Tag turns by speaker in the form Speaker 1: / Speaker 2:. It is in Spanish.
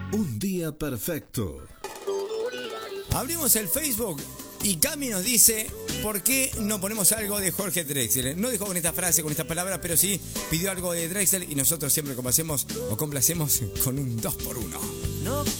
Speaker 1: Un día perfecto.
Speaker 2: Abrimos el Facebook y Cami nos dice, ¿por qué no ponemos algo de Jorge Drexler? No dijo con esta frase, con estas palabras, pero sí pidió algo de Drexler y nosotros siempre complacemos con un 2x1.